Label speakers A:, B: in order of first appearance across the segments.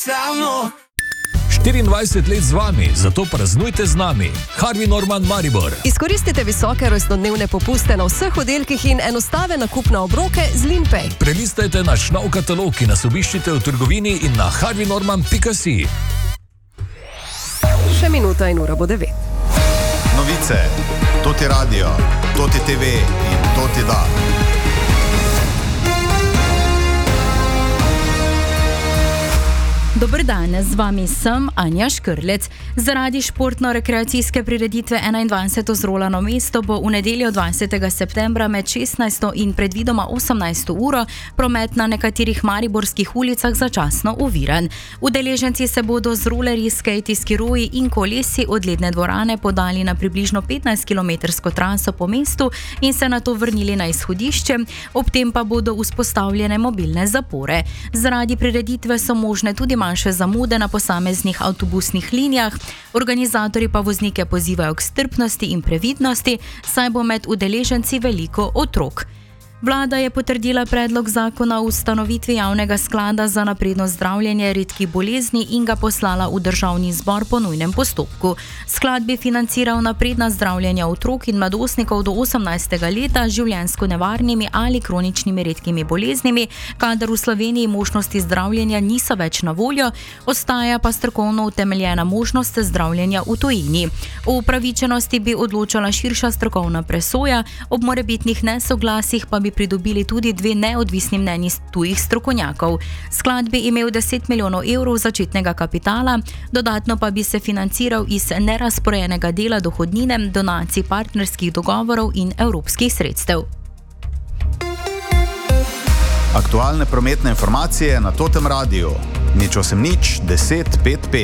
A: 24 let z vami, zato praznujte z nami. Harvey Norman Maribor.
B: Izkoristite visoke rojstnodnevne popuste na vseh oddelkih in enostaven nakup na obroke z Linpay.
A: Prelistajte naš nov katalog, ki nas obiščite v trgovini in na harveynorman.si.
B: Še minuta in ura bo 9.
C: Novice, to ti radio, to ti TV in to ti da.
D: Dober dan, z vami sem Anja Škrlec. Zaradi športno-rekreacijske prireditve 21. z Rolano mesto bo v nedeljo 20. septembra med 16. in predvidoma 18. uro promet na nekaterih mariborskih ulicah začasno oviran. Udeleženci se bodo z rolerji, skejti, skiroji in kolesi od ledne dvorane podali na približno 15-kilometrsko traso po mestu in se nato vrnili na izhodišče, ob tem pa bodo vzpostavljene mobilne zapore. Zaradi prireditve so možne tudi manjše zamude na posameznih avtobusnih linijah, organizatorji pa voznike pozivajo k strpnosti in previdnosti, saj bo med udeleženci veliko otrok. Vlada je potrdila predlog zakona o ustanovitvi javnega sklada za napredno zdravljenje redkih bolezni in ga poslala v državni zbor po nujnem postopku. Sklad bi financiral napredna zdravljenja otrok in mladostnikov do 18. leta z življenjsko nevarnimi ali kroničnimi redkimi boleznimi, kadar v Sloveniji možnosti zdravljenja niso več na voljo, ostaja pa strokovno utemeljena možnost zdravljenja v tujini. O upravičenosti bi odločala širša strokovna presoja, ob morebitnih nesoglasjih pa bi pridobili tudi 2 neodvisni mnenji tujih strokovnjakov. Sklad bi imel 10 milijonov evrov začetnega kapitala, dodatno pa bi se financiral iz nerazporejenega dela dohodnine, donacij, partnerskih dogovorov in evropskih sredstev.
C: Aktualne prometne informacije na Totem radiju. 080 10 55.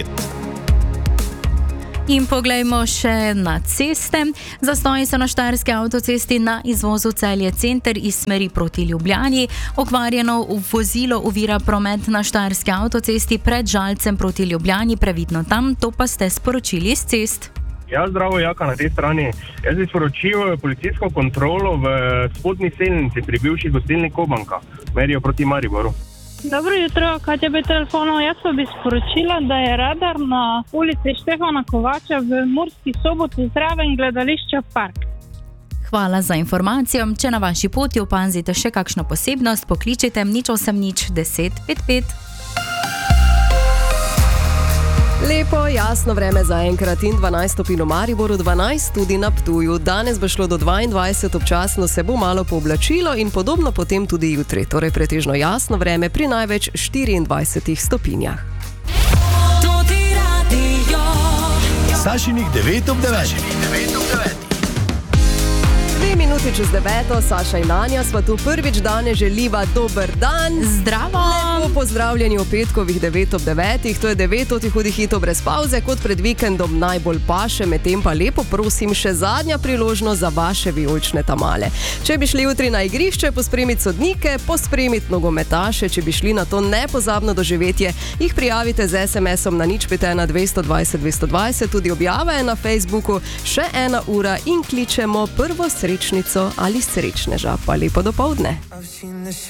D: In poglejmo še na ceste. Zastoji so na štajerski avtocesti na izvozu Celje Center iz smeri proti Ljubljani. Okvarjeno vozilo ovira promet na štajerski avtocesti pred Žalcem proti Ljubljani, previdno tam, to pa ste sporočili iz cest.
E: Ja, zdravo, Jaka na tej strani. Jaz bi sporočil policijsko kontrolo v spodnji selnici pri bivši gostilni Kobanka. Merijo proti Mariboru.
F: Dobro jutro, KTB telefonov. Jaz pa bi sporočila, da je radar na ulici Štefana Kovača v Murski Soboti zraven gledališča Park.
D: Hvala za informacijo. Če na vaši poti opazite še kakšno posebnost, pokličite 080 10 55.
B: Lepo, jasno vreme za enkrat in 12 stopinj v Mariboru, 12 tudi na Ptuju. Danes bo šlo do 22, občasno se bo malo pooblačilo in podobno potem tudi jutri. Torej pretežno jasno vreme pri največ 24 stopinjah.
A: Sašinih 9 ob 9.
B: 2 minuti čez 9, Saša in Anja sva tu prvič, danes želiva dober dan.
D: Zdravo!
B: Lepo pozdravljeni v petkovih 9 ob 9. To je 9 tih hudih hitov brez pauze, kot pred vikendom najbolj paše, medtem pa lepo prosim še zadnja priložnost za vaše vijolične tamale. Če bi šli jutri na igrišče, pospremiti sodnike, pospremiti nogometaše, če bi šli na to nepozabno doživetje, jih prijavite z SMS-om na 051 220 220, tudi objava je na Facebooku, še 1 ura in kličemo prvo srečnico ali srečneža. Pa lepo dopoldne.